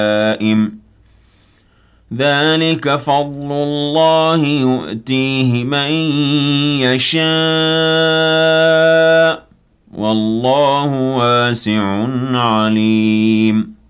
ذلك فضل الله يؤتيه من يشاء والله واسع عليم